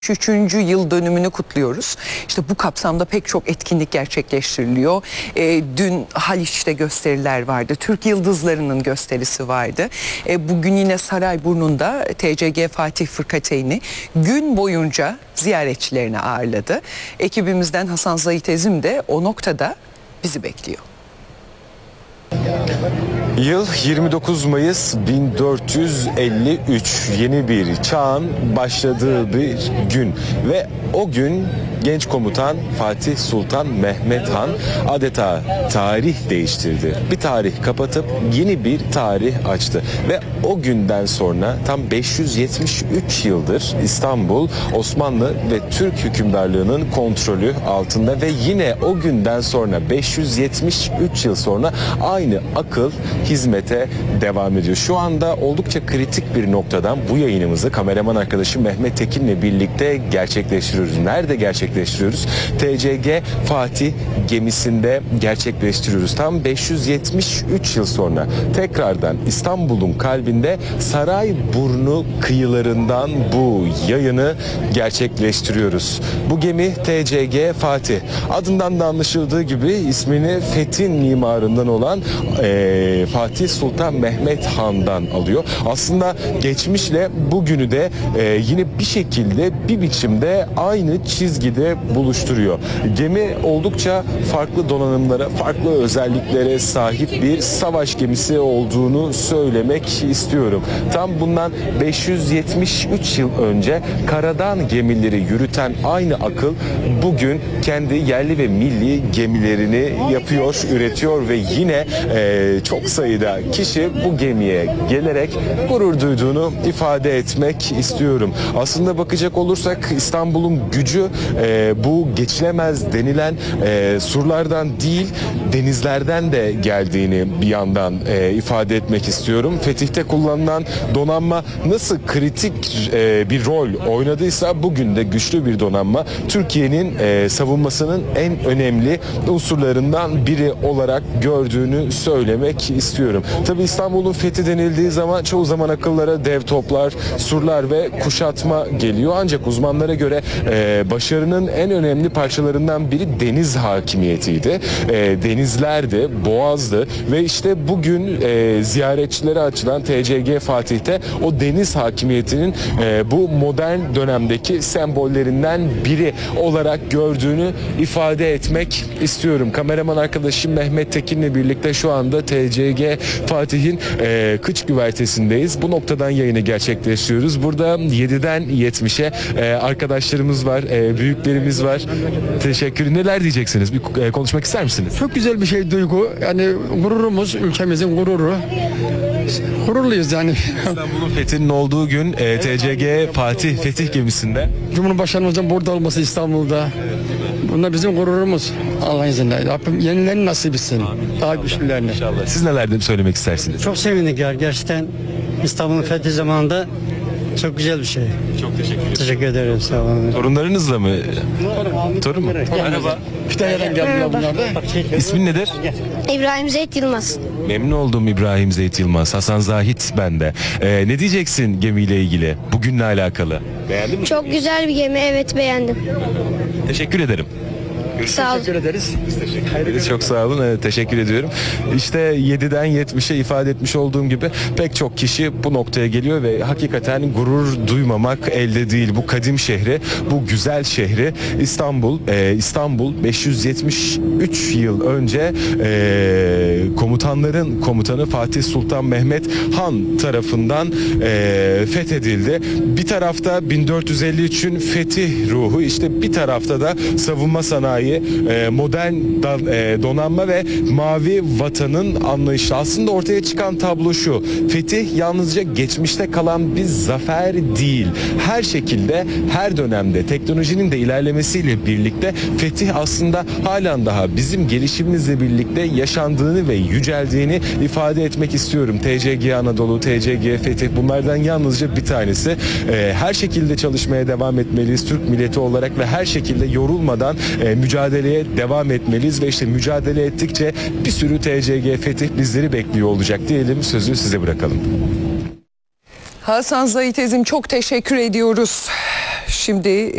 Üçüncü yıl dönümünü kutluyoruz. İşte bu kapsamda pek çok etkinlik gerçekleştiriliyor. Dün Haliç'te gösteriler vardı. Türk Yıldızları'nın gösterisi vardı. Bugün yine Sarayburnu'nda TCG Fatih Fırkateyni gün boyunca ziyaretçilerini ağırladı. Ekibimizden Hasan Zahit Ezim de o noktada bizi bekliyor. Yıl 29 Mayıs 1453, yeni bir çağın başladığı bir gün ve o gün genç komutan Fatih Sultan Mehmet Han adeta tarih değiştirdi. Bir tarih kapatıp yeni bir tarih açtı ve o günden sonra tam 573 yıldır İstanbul Osmanlı ve Türk hükümdarlığının kontrolü altında ve yine o günden sonra 573 yıl sonra aynı akıl hizmete devam ediyor. Şu anda oldukça kritik bir noktadan bu yayınımızı kameraman arkadaşım Mehmet Tekin'le birlikte gerçekleştiriyoruz. Nerede gerçekleştiriyoruz? TCG Fatih gemisinde gerçekleştiriyoruz. Tam 573 yıl sonra tekrardan İstanbul'un kalbinde Sarayburnu kıyılarından bu yayını gerçekleştiriyoruz. Bu gemi TCG Fatih. Adından da anlaşıldığı gibi ismini Fethin mimarından olan Fatih Sultan Mehmet Han'dan alıyor. Aslında geçmişle bugünü de yine bir şekilde bir biçimde aynı çizgide buluşturuyor. Gemi oldukça farklı donanımlara, farklı özelliklere sahip bir savaş gemisi olduğunu söylemek istiyorum. Tam bundan 573 yıl önce karadan gemileri yürüten aynı akıl bugün kendi yerli ve milli gemilerini yapıyor, üretiyor ve yine çok sayıda kişi bu gemiye gelerek gurur duyduğunu ifade etmek istiyorum. Aslında bakacak olursak İstanbul'un gücü bu geçilemez denilen surlardan değil denizlerden de geldiğini bir yandan ifade etmek istiyorum. Fetih'te kullanılan donanma nasıl kritik bir rol oynadıysa bugün de güçlü bir donanma Türkiye'nin savunmasının en önemli unsurlarından biri olarak gördüğünü söylemek istiyorum. Tabii İstanbul'un fethi denildiği zaman çoğu zaman akıllara dev toplar, surlar ve kuşatma geliyor. Ancak uzmanlara göre başarının en önemli parçalarından biri deniz hakimiyetiydi. Denizlerdi, boğazdı ve işte bugün ziyaretçilere açılan TCG Fatih'te o deniz hakimiyetinin bu modern dönemdeki sembollerinden biri olarak gördüğünü ifade etmek istiyorum. Kameraman arkadaşım Mehmet Tekin'le birlikte şu anda TCG Fatih'in kıç güvertesindeyiz. Bu noktadan yayını gerçekleştiriyoruz. Burada 7'den 70'e arkadaşlarımız var, büyüklerimiz var. Teşekkür. Neler diyeceksiniz? Bir konuşmak ister misiniz? Çok güzel bir şey duygu. Yani gururumuz, ülkemizin gururu. Gururluyuz yani. İstanbul'un fethinin olduğu gün TCG Fatih Fetih gemisinde. Cumhurbaşkanımızın burada olması İstanbul'da. Bunlar bizim gururumuz. Allah'ın izniyle. Rabbim yenilerini nasip etsin. Daha güçlülerini. İnşallah. Siz neler söylemek istersiniz? Çok sevindik ya. Gerçekten İstanbul'un fethi zamanında çok güzel bir şey. Çok teşekkür ederim. Teşekkür ederim. Sağ olun. Torunlarınızla mı? Torun mu? Merhaba. Kütahya'dan geldiler bunlar da. İsmin nedir? İbrahim Zeyt Yılmaz. Memnun oldum İbrahim Zeyt Yılmaz. Hasan Zahit ben de. Ne diyeceksin gemiyle ilgili? Bugünle alakalı. Beğendin mi? Çok güzel bir gemi, evet beğendim. Teşekkür ederim. Sağ ol. Teşekkür ederiz. Çok sağ olun. Evet, teşekkür ediyorum. İşte 7'den 70'e ifade etmiş olduğum gibi pek çok kişi bu noktaya geliyor ve hakikaten gurur duymamak elde değil. Bu kadim şehri, bu güzel şehri İstanbul 573 yıl önce komutanların komutanı Fatih Sultan Mehmet Han tarafından fethedildi. Bir tarafta 1453'ün fetih ruhu, işte bir tarafta da savunma sanayi, modern donanma ve mavi vatanın anlayışı. Aslında ortaya çıkan tablo şu: fetih yalnızca geçmişte kalan bir zafer değil. Her şekilde, her dönemde teknolojinin de ilerlemesiyle birlikte fetih aslında halen daha bizim gelişimimizle birlikte yaşandığını ve yüceldiğini ifade etmek istiyorum. TCG Anadolu, TCG Fetih bunlardan yalnızca bir tanesi. Her şekilde çalışmaya devam etmeliyiz Türk milleti olarak ve her şekilde yorulmadan mücadeleye devam etmeliyiz ve işte mücadele ettikçe bir sürü TCG Fetih bizleri bekliyor olacak diyelim. Sözü size bırakalım. Hasan Zahit Ezim, çok teşekkür ediyoruz. Şimdi